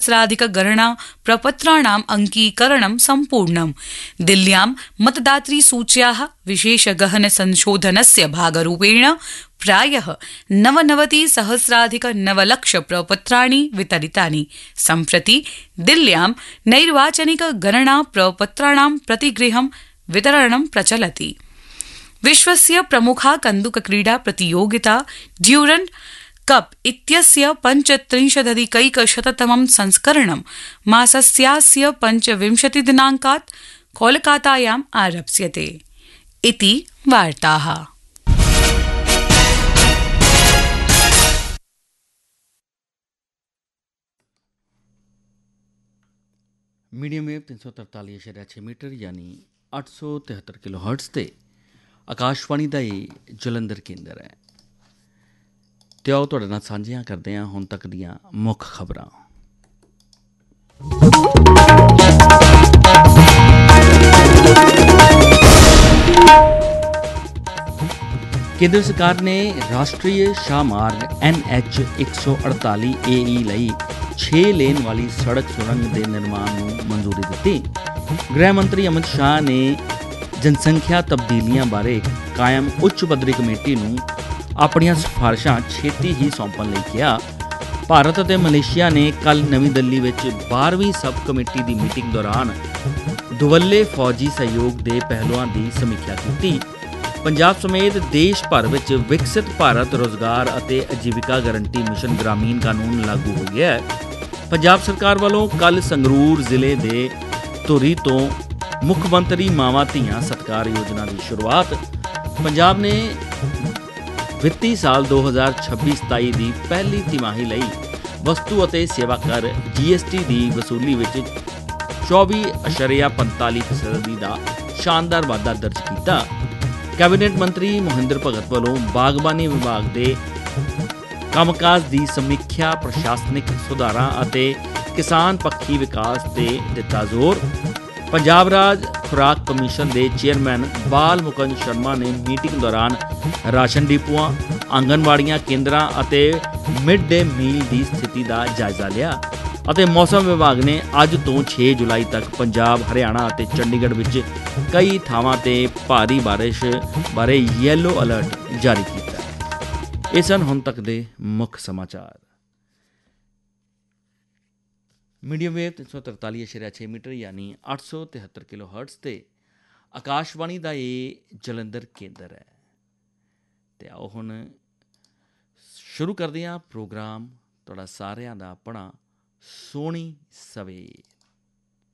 सहस्राधिकगणना प्रपत्राणाम् अङ्कीकरणं सम्पूर्णम्। दिल्ल्यां मतदातृसूच्याः विशेषगहन संशोधनस्य भागरूपेण प्रायः 99,सहस्राधिक-9 प्रपत्राणि वितरितानि। सम्प्रति दिल्ल्यां नैर्वाचनिक गणना प्रपत्राणां प्रतिगृहं वितरणं प्रचलति। विश्वस्य प्रमुखा कन्दुकक्रीडा प्रतियोगिता ड्यूरण्ड् कप इत्यस्य 35अधिकैकशततमं संस्करणं मासस्यास्य 25 दिनाङ्कात् कोलकातायाम् आरप्स्यते। इति वार्ताः। मीडियम वेव 343.6 मीटर यानी 873 किलोहर्ट्ज़ ਤੇ ਆਕਾਸ਼ਵਾਣੀ ਦਾ ਇਹ ਜਲੰਧਰ ਕੇਂਦਰ ਹੈ ਤੇ ਆਓ ਤੁਹਾਡੇ ਨਾਲ ਸਾਂਝੀਆਂ ਕਰਦੇ ਹਾਂ ਹੁਣ ਤੱਕ ਦੀਆਂ ਮੁੱਖ ਖਬਰਾਂ। ਕੇਂਦਰ ਸਰਕਾਰ ਨੇ ਰਾਸ਼ਟਰੀ ਸ਼ਾਹਮਾਰਗ NH 148 AE ਲਈ 6 ਲੇਨ ਵਾਲੀ ਸੜਕ ਸੁਰੰਗ ਦੇ ਨਿਰਮਾਣ ਨੂੰ ਮਨਜ਼ੂਰੀ ਦਿੱਤੀ। ਗ੍ਰਹਿ ਮੰਤਰੀ ਅਮਿਤ ਸ਼ਾਹ ਨੇ ਜਨਸੰਖਿਆ ਤਬਦੀਲੀਆਂ ਬਾਰੇ ਕਾਇਮ ਉੱਚ ਪੱਧਰੀ ਕਮੇਟੀ ਨੂੰ ਆਪਣੀਆਂ ਸਿਫਾਰਿਸ਼ਾਂ ਛੇਤੀ ਹੀ ਸੌਂਪਣ ਲਈ ਕਿਹਾ। ਭਾਰਤ ਅਤੇ ਮਲੇਸ਼ੀਆ ਨੇ ਕੱਲ੍ਹ ਨਵੀਂ ਦਿੱਲੀ ਵਿੱਚ 12ਵੀਂ ਸਬ ਕਮੇਟੀ ਦੀ ਮੀਟਿੰਗ ਦੌਰਾਨ ਦੁਵੱਲੇ ਫੌਜੀ ਸਹਿਯੋਗ ਦੇ ਪਹਿਲੂਆਂ ਦੀ ਸਮੀਖਿਆ ਕੀਤੀ। ਪੰਜਾਬ ਸਮੇਤ ਦੇਸ਼ ਭਰ ਵਿੱਚ ਵਿਕਸਿਤ ਭਾਰਤ ਰੋਜ਼ਗਾਰ ਅਤੇ ਆਜੀਵਿਕਾ ਗਰੰਟੀ ਮਿਸ਼ਨ ਗ੍ਰਾਮੀਣ ਕਾਨੂੰਨ ਲਾਗੂ ਹੋ ਗਿਆ ਹੈ। ਪੰਜਾਬ ਸਰਕਾਰ ਵੱਲੋਂ ਕੱਲ੍ਹ ਸੰਗਰੂਰ ਜ਼ਿਲ੍ਹੇ ਦੇ ਧੁਰੀ ਤੋਂ ਮੁੱਖ ਮੰਤਰੀ ਮਾਵਾਂ ਧੀਆਂ ਸਤਿਕਾਰ ਯੋਜਨਾ ਦੀ ਸ਼ੁਰੂਆਤ। ਪੰਜਾਬ ਨੇ ਵਿੱਤੀ ਸਾਲ 2026-27 ਦੀ ਪਹਿਲੀ ਤਿਮਾਹੀ ਲਈ ਵਸਤੂ ਅਤੇ ਸੇਵਾ ਕਰ GST ਦੀ ਵਸੂਲੀ ਵਿੱਚ 24.45% ਦਾ ਸ਼ਾਨਦਾਰ ਵਾਧਾ ਦਰਜ ਕੀਤਾ। ਕੈਬਨਿਟ ਮੰਤਰੀ ਮੋਹਿੰਦਰ ਭਗਤ ਵੱਲੋਂ ਬਾਗਬਾਨੀ ਵਿਭਾਗ ਦੇ ਕੰਮਕਾਜ ਦੀ ਸਮੀਖਿਆ, ਪ੍ਰਸ਼ਾਸਨਿਕ ਸੁਧਾਰਾਂ ਅਤੇ ਕਿਸਾਨ ਪੱਖੀ ਵਿਕਾਸ ਤੇ ਦਿੱਤਾ ਜ਼ੋਰ। ਪੰਜਾਬ ਰਾਜ ਖੁਰਾਕ ਕਮਿਸ਼ਨ ਦੇ ਚੇਅਰਮੈਨ ਬਾਲ ਮੁਕੰਦ ਸ਼ਰਮਾ ਨੇ ਮੀਟਿੰਗ ਦੌਰਾਨ ਰਾਸ਼ਨ ਡਿਪੂਆਂ, ਆਂਗਨਵਾੜੀਆਂ ਕੇਂਦਰਾਂ ਅਤੇ ਮਿਡ ਡੇ ਮੀਲ ਦੀ ਸਥਿਤੀ ਦਾ ਜਾਇਜ਼ਾ ਲਿਆ ਅਤੇ ਮੌਸਮ ਵਿਭਾਗ ਨੇ ਅੱਜ ਤੋਂ 6 ਜੁਲਾਈ ਤੱਕ ਪੰਜਾਬ, ਹਰਿਆਣਾ ਅਤੇ ਚੰਡੀਗੜ੍ਹ ਵਿੱਚ ਕਈ ਥਾਵਾਂ ਤੇ ਭਾਰੀ ਬਾਰਿਸ਼ ਬਾਰੇ ਯੈਲੋ ਅਲਰਟ ਜਾਰੀ ਕੀਤਾ। ਇਹ ਸਨ ਹੁਣ ਤੱਕ ਦੇ ਮੁੱਖ ਸਮਾਚਾਰ। ਮੀਡੀਅਮ ਵੇਵ 343.6 ਮੀਟਰ ਯਾਨੀ 873 ਕਿਲੋਹਰਟਜ਼ ਤੇ ਆਕਾਸ਼ਵਾਣੀ ਦਾ ਇਹ ਜਲੰਧਰ ਕੇਂਦਰ ਹੈ ਤੇ ਆਓ ਹੁਣ ਸ਼ੁਰੂ ਕਰਦੇ ਹਾਂ ਪ੍ਰੋਗਰਾਮ ਤੁਹਾਡਾ ਸਾਰਿਆਂ ਦਾ ਆਪਣਾ ਸੋਹਣੀ ਸਵੇਰ।